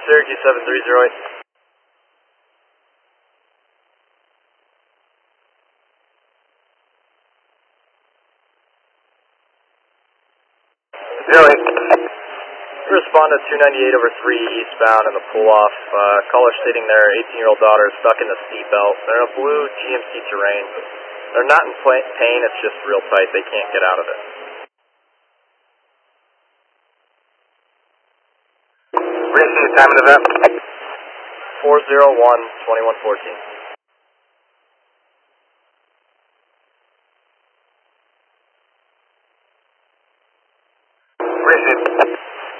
Syracuse 7308. Responded 298 over 3 eastbound in the pull-off. Caller stating their 18-year-old daughter is stuck in the seatbelt. They're in a blue GMC Terrain. They're not in pain, it's just real tight. They can't get out of it. Receive time of event. 401-2114.